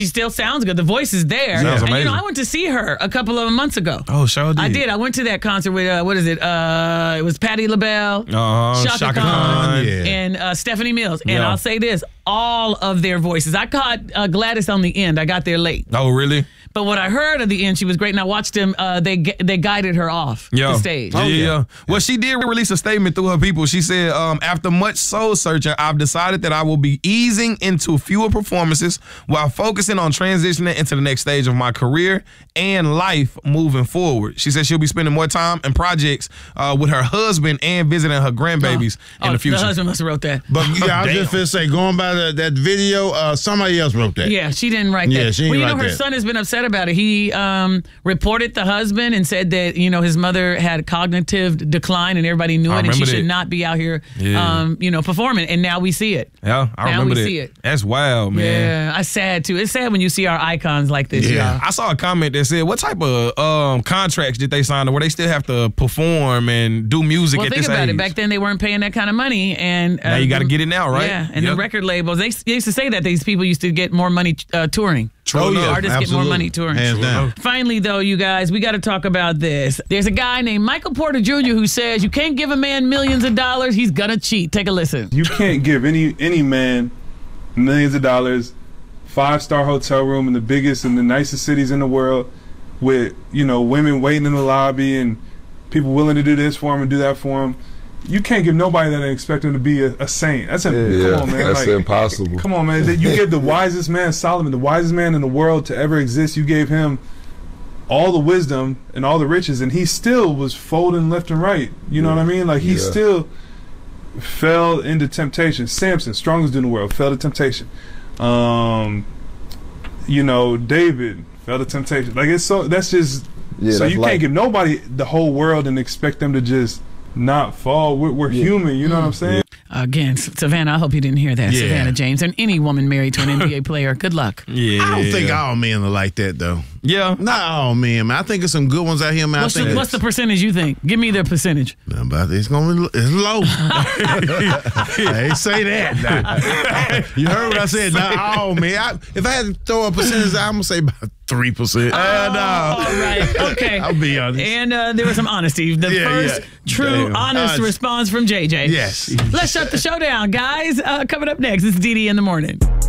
She still sounds good. The voice is there. Sounds and, amazing. I went to see her a couple of months ago. Oh, sure did. I did. I went to that concert with, what is it? It was Patti LaBelle, Shaka Khan, and Stephanie Mills. And I'll say this, all of their voices. I caught Gladys on the end. I got there late. Oh, really? But what I heard at the end, she was great. And I watched them. They guided her off the stage. Yeah. Well, she did release a statement through her people. She said, after much soul searching, I've decided that I will be easing into fewer performances while focusing on transitioning into the next stage of my career and life moving forward. She said she'll be spending more time and projects with her husband and visiting her grandbabies in the future. The husband must have wrote that. But I was just going to say, going by that video, somebody else wrote that. Yeah, she didn't write that. Yeah, she didn't write her that. son has been upset about it. He reported the husband and said that his mother had cognitive decline and everybody knew it, and she should not be out here performing. And now we see it. Yeah, I remember that. See it. That's wild, man. Yeah, it's sad too. It's sad when you see our icons like this. Yeah, y'all. I saw a comment that said, "What type of contracts did they sign where they still have to perform and do music at this age?" Well, think about it. Back then, they weren't paying that kind of money, and now you got to get it now, right? Yeah, and the record labels they used to say that these people used to get more money touring. Artists get more money touring. Hands down. Finally, though, you guys, we got to talk about this. There's a guy named Michael Porter Jr. who says you can't give a man millions of dollars; he's gonna cheat. Take a listen. You can't give any man millions of dollars, 5-star hotel room in the biggest and the nicest cities in the world, with women waiting in the lobby and people willing to do this for him and do that for him. You can't give nobody that and expect him to be a saint. Come on, man. That's impossible. Come on, man. You gave the wisest man, Solomon, the wisest man in the world to ever exist. You gave him all the wisdom and all the riches, and he still was folding left and right. You know what I mean? Like, he still fell into temptation. Samson, strongest dude in the world, fell to temptation. David fell to temptation. Like, it's so, that's just, so you can't give nobody the whole world and expect them to just not fall. We're human, you know what I'm saying? Again, Savannah, I hope you didn't hear that. Savannah James, and any woman married to an NBA player, good luck. Yeah. I don't think all men are like that, though. Yeah. Not all men, man. I think there's some good ones out here, man. What's the percentage you think? Give me the percentage. It's low. I ain't say that. Nah. You heard what I said. Not all men. If I had to throw a percentage, I'm going to say about 3%. No. All right. Okay. I'll be honest. And there was some honesty. The first true, honest response from JJ. Yes. Let's shut the show down, guys. Coming up next, it's DD in the Morning.